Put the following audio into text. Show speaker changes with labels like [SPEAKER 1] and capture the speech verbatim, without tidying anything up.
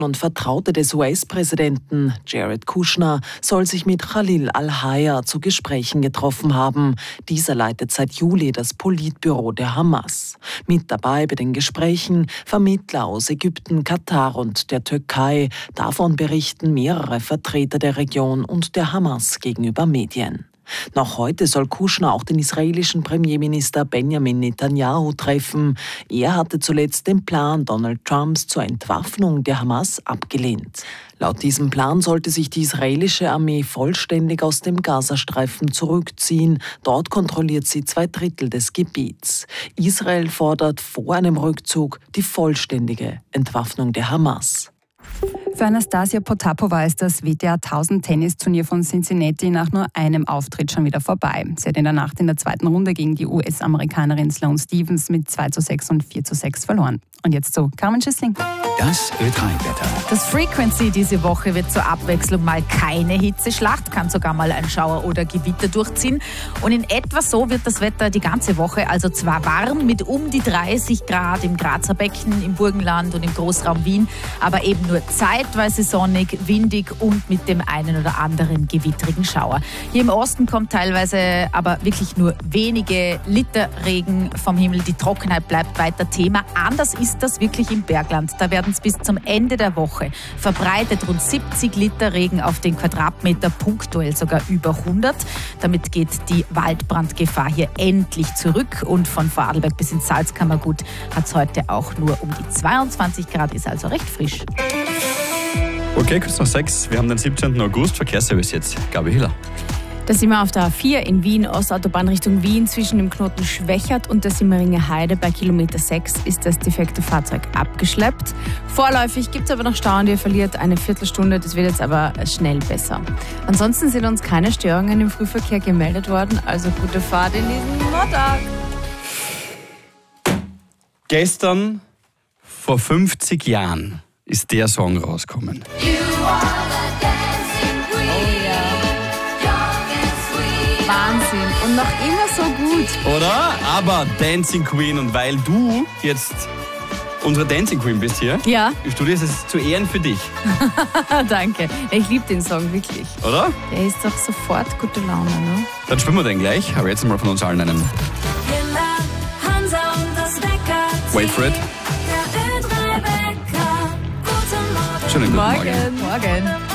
[SPEAKER 1] und Vertraute des U S-Präsidenten Jared Kushner soll sich mit Khalil al-Hayya zu Gesprächen getroffen haben. Dieser leitet seit Juli das Politbüro der Hamas. Mit dabei bei den Gesprächen Vermittler aus Ägypten, Katar und der Türkei. Davon berichten mehrere Vertreter der Region und der Hamas gegenüber Medien. Noch heute soll Kushner auch den israelischen Premierminister Benjamin Netanyahu treffen. Er hatte zuletzt den Plan Donald Trumps zur Entwaffnung der Hamas abgelehnt. Laut diesem Plan sollte sich die israelische Armee vollständig aus dem Gazastreifen zurückziehen. Dort kontrolliert sie zwei Drittel des Gebiets. Israel fordert vor einem Rückzug die vollständige Entwaffnung der Hamas.
[SPEAKER 2] Für Anastasia Potapova ist das W T A tausend Tennisturnier von Cincinnati nach nur einem Auftritt schon wieder vorbei. Sie hat in der Nacht in der zweiten Runde gegen die U S-Amerikanerin Sloane Stephens mit zwei zu sechs und vier zu sechs verloren. Und jetzt zu Carmen Schüssling.
[SPEAKER 3] Das Ö drei Wetter.
[SPEAKER 4] Das Frequency diese Woche wird zur Abwechslung mal keine Hitzeschlacht, kann sogar mal ein Schauer oder Gewitter durchziehen. Und in etwa so wird das Wetter die ganze Woche, also zwar warm mit um die dreißig Grad im Grazer Becken, im Burgenland und im Großraum Wien, aber eben nur zeitweise sonnig, windig und mit dem einen oder anderen gewittrigen Schauer. Hier im Osten kommt teilweise aber wirklich nur wenige Liter Regen vom Himmel. Die Trockenheit bleibt weiter Thema. Anders ist das wirklich im Bergland. Da werden es bis zum Ende der Woche verbreitet rund siebzig Liter Regen auf den Quadratmeter, punktuell sogar über hundert. Damit geht die Waldbrandgefahr hier endlich zurück. Und von Vorarlberg bis ins Salzkammergut hat es heute auch nur um die zweiundzwanzig Grad, ist also recht frisch.
[SPEAKER 3] Okay, kurz nach sechs. Wir haben den siebzehnten August. Verkehrsservice jetzt. Gabi Hiller.
[SPEAKER 5] Da sind wir auf der A vier in Wien, Ostautobahn Richtung Wien. Zwischen dem Knoten Schwächert und der Simmeringer Heide bei Kilometer sechs ist das defekte Fahrzeug abgeschleppt. Vorläufig gibt es aber noch Stau und ihr verliert eine Viertelstunde. Das wird jetzt aber schnell besser. Ansonsten sind uns keine Störungen im Frühverkehr gemeldet worden. Also gute Fahrt in diesen Montag.
[SPEAKER 3] Gestern, vor fünfzig Jahren, ist der Song rausgekommen.
[SPEAKER 5] Wahnsinn und noch immer so gut.
[SPEAKER 3] Oder? Aber Dancing Queen, und weil du jetzt unsere Dancing Queen bist hier,
[SPEAKER 5] Ja.
[SPEAKER 3] im Studio, ist es zu Ehren für dich.
[SPEAKER 5] Danke. Ich liebe den Song wirklich.
[SPEAKER 3] Oder?
[SPEAKER 5] Der ist doch sofort gute Laune, ne?
[SPEAKER 3] Dann spielen wir den gleich. Aber jetzt mal von uns allen einen Wait for it. Schönen guten Morgen.
[SPEAKER 5] Morgen. Morgen.